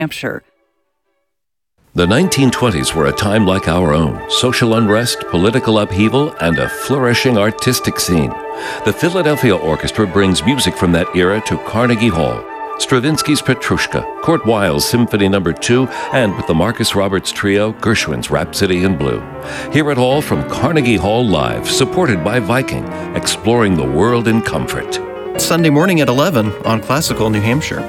Hampshire. The 1920s were a time like our own. Social unrest, political upheaval, and a flourishing artistic scene. The Philadelphia Orchestra brings music from that era to Carnegie Hall. Stravinsky's Petrushka, Kurt Weill's Symphony No. 2, and with the Marcus Roberts Trio, Gershwin's Rhapsody in Blue. Hear it all from Carnegie Hall Live, supported by Viking, exploring the world in comfort. Sunday morning at 11 on Classical New Hampshire.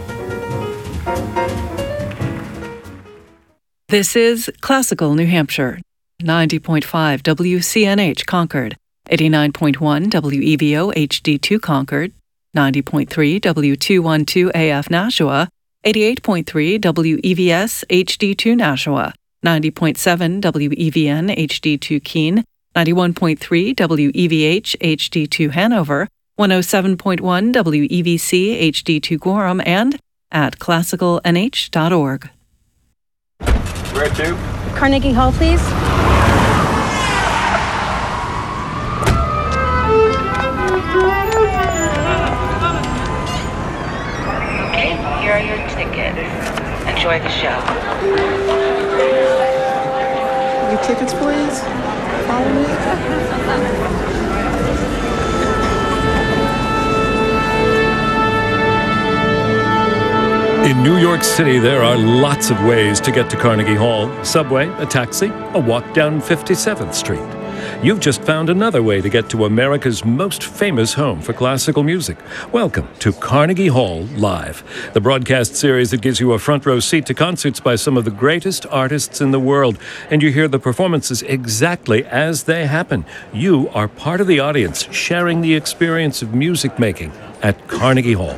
This is Classical New Hampshire, 90.5 WCNH Concord, 89.1 WEVO HD2 Concord, 90.3 W212 AF Nashua, 88.3 WEVS HD2 Nashua, 90.7 WEVN HD2 Keene, 91.3 WEVH HD2 Hanover, 107.1 WEVC HD2 Gorham, and at classicalnh.org. Where to? Carnegie Hall, please. Okay, here are your tickets. Enjoy the show. Your tickets, please. Follow me. In New York City, there are lots of ways to get to Carnegie Hall. Subway, a taxi, a walk down 57th Street. You've just found another way to get to America's most famous home for classical music. Welcome to Carnegie Hall Live, the broadcast series that gives you a front row seat to concerts by some of the greatest artists in the world. And you hear the performances exactly as they happen. You are part of the audience, sharing the experience of music making at Carnegie Hall.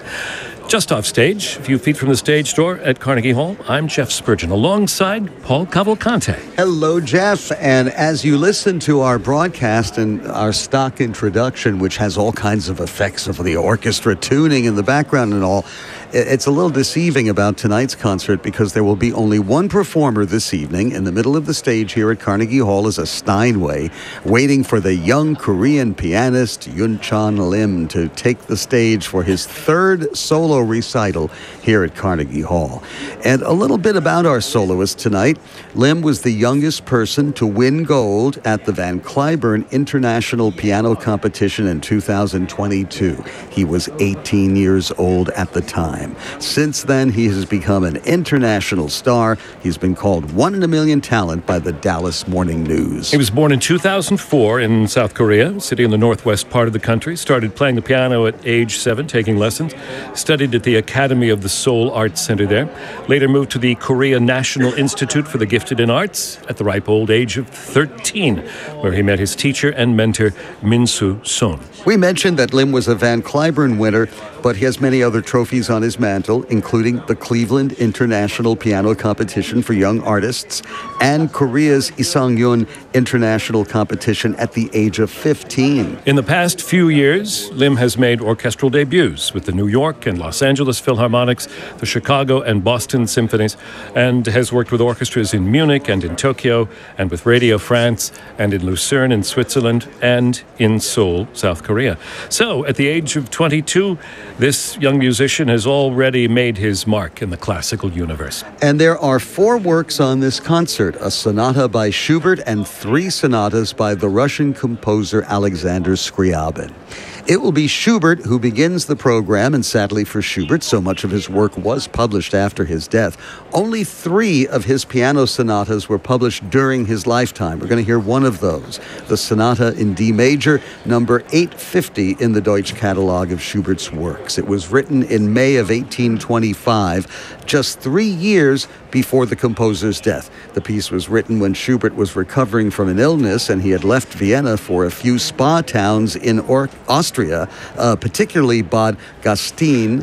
Just off stage, a few feet from the stage door at Carnegie Hall, I'm Jeff Spurgeon, alongside Paul Cavalcante. Hello, Jeff. And as you listen to our broadcast and our stock introduction, which has all kinds of effects of the orchestra tuning in the background and all, it's a little deceiving about tonight's concert because there will be only one performer this evening. In the middle of the stage here at Carnegie Hall is a Steinway, waiting for the young Korean pianist Yun-Chan Lim to take the stage for his third solo recital here at Carnegie Hall. And a little bit about our soloist tonight. Lim was the youngest person to win gold at the Van Cliburn International Piano Competition in 2022. He was 18 years old at the time. Since then, he has become an international star. He's been called one in a million talent by the Dallas Morning News. He was born in 2004 in South Korea, a city in the northwest part of the country. Started playing the piano at age 7, taking lessons. Studied at the Academy of the Seoul Arts Center there. Later moved to the Korea National Institute for the Gifted in Arts at the ripe old age of 13, where he met his teacher and mentor, Min-Soo Son. We mentioned that Lim was a Van Cliburn winner, but he has many other trophies on his mantle, including the Cleveland International Piano Competition for Young Artists and Korea's Isangyun International Competition at the age of 15. In the past few years, Lim has made orchestral debuts with the New York and Los Angeles Philharmonics, the Chicago and Boston Symphonies, and has worked with orchestras in Munich and in Tokyo, and with Radio France, and in Lucerne in Switzerland, and in Seoul, South Korea. So, at the age of 22, this young musician has already made his mark in the classical universe. And there are 4 works on this concert, a sonata by Schubert and 3 sonatas by the Russian composer Alexander Scriabin. It will be Schubert who begins the program, and sadly for Schubert, so much of his work was published after his death. Only 3 of his piano sonatas were published during his lifetime. We're going to hear one of those, the Sonata in D major, number 850 in the Deutsch Catalog of Schubert's works. It was written in May of 1825, just 3 years before the composer's death. The piece was written when Schubert was recovering from an illness, and he had left Vienna for a few spa towns in Austria, particularly Bad Gastein,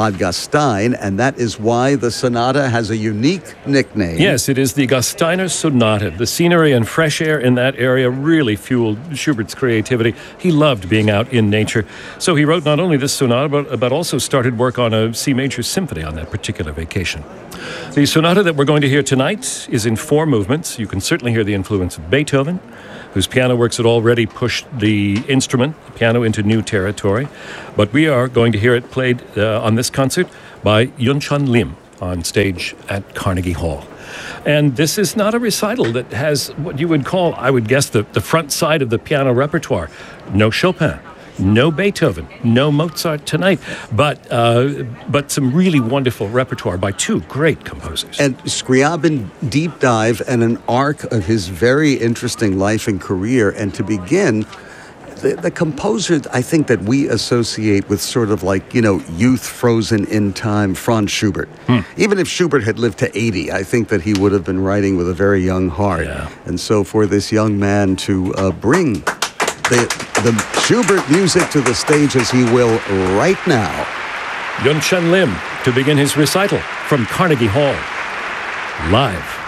and that is why the sonata has a unique nickname. Yes, it is the Gasteiner Sonata. The scenery and fresh air in that area really fueled Schubert's creativity. He loved being out in nature. So he wrote not only this sonata, but also started work on a C major symphony on that particular vacation. The sonata that we're going to hear tonight is in 4 movements. You can certainly hear the influence of Beethoven, whose piano works had already pushed the instrument, the piano, into new territory. But we are going to hear it played on this concert by Yun-Chan Lim on stage at Carnegie Hall. And this is not a recital that has what you would call, I would guess, the front side of the piano repertoire. No Chopin, no Beethoven, no Mozart tonight, but some really wonderful repertoire by two great composers. And Scriabin deep dive and an arc of his very interesting life and career. And to begin, the composer, I think, that we associate with sort of like, youth frozen in time, Franz Schubert. Even if Schubert had lived to 80, I think that he would have been writing with a very young heart. Yeah. And so for this young man to bring the Schubert music to the stage as he will right now. Yun Chun Lim to begin his recital from Carnegie Hall. Live.